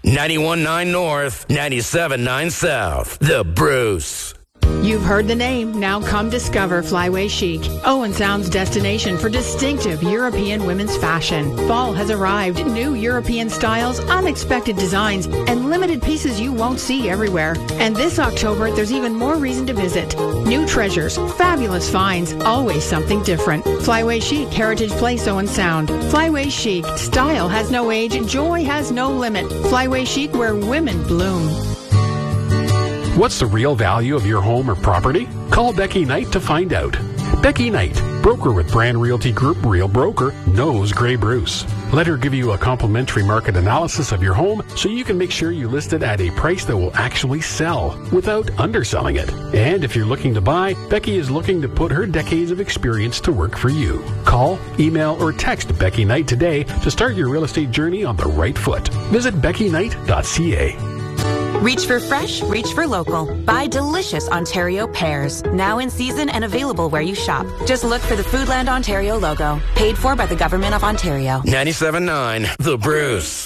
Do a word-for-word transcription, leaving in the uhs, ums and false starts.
ninety-one point nine North, ninety-seven point nine South. The Bruce. You've heard the name. Now come discover Flyway Chic, Owen Sound's destination for distinctive European women's fashion. Fall has arrived. New European styles, unexpected designs, and limited pieces you won't see everywhere. And this October, there's even more reason to visit. New treasures, fabulous finds, always something different. Flyway Chic, Heritage Place, Owen Sound. Flyway Chic, style has no age, joy has no limit. Flyway Chic, where women bloom. What's the real value of your home or property? Call Becky Knight to find out. Becky Knight, broker with Brand Realty Group Real Broker, knows Grey Bruce. Let her give you a complimentary market analysis of your home so you can make sure you list it at a price that will actually sell without underselling it. And if you're looking to buy, Becky is looking to put her decades of experience to work for you. Call, email, or text Becky Knight today to start your real estate journey on the right foot. Visit becky knight dot c a. Reach for fresh, reach for local. Buy delicious Ontario pears. Now in season and available where you shop. Just look for the Foodland Ontario logo. Paid for by the Government of Ontario. ninety-seven point nine The Bruce.